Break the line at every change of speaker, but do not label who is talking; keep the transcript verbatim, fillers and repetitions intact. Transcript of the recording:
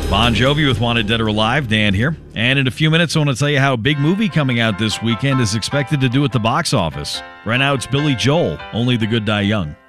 Bon Jovi with Wanted Dead or Alive. Dan here. And in a few minutes, I want to tell you how a big movie coming out this weekend is expected to do at the box office. Right now, it's Billy Joel, Only the Good Die Young.